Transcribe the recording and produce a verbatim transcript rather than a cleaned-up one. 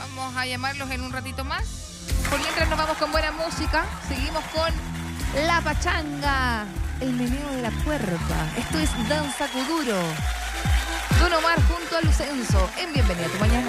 Vamos a llamarlos en un ratito más. Por mientras nos vamos con buena música. Seguimos con La Pachanga, el meneo de la cuerpa. Esto es Danza Kuduro. Don Omar junto a Lucenzo en Bienvenida a tu Mañana.